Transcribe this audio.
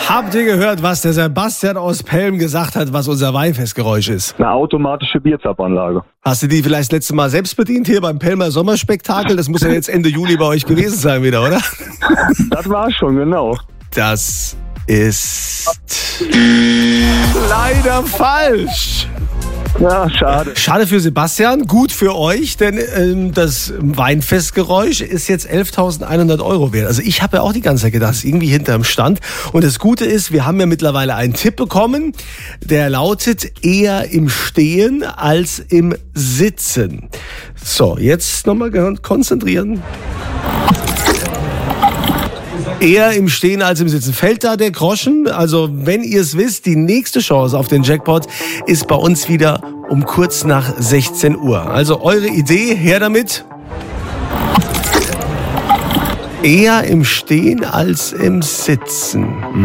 Habt ihr gehört, was der Sebastian aus Pelm gesagt hat, was unser Weinfestgeräusch ist? Eine automatische Bierzapfanlage. Hast du die vielleicht das letzte Mal selbst bedient hier beim Pelmer Sommerspektakel? Das muss ja jetzt Ende Juli bei euch gewesen sein wieder, oder? Das war schon, genau. Das ist leider falsch. Ja, schade. Schade für Sebastian, gut für euch, denn das Weinfestgeräusch ist jetzt 11.100 € wert. Also ich habe ja auch die ganze Zeit gedacht, das ist irgendwie hinterm Stand. Und das Gute ist, wir haben ja mittlerweile einen Tipp bekommen, der lautet eher im Stehen als im Sitzen. So, jetzt nochmal konzentrieren. Eher im Stehen als im Sitzen. Fällt da der Groschen? Also wenn ihr es wisst, die nächste Chance auf den Jackpot ist bei uns wieder um kurz nach 16 Uhr. Also eure Idee, her damit. Eher im Stehen als im Sitzen.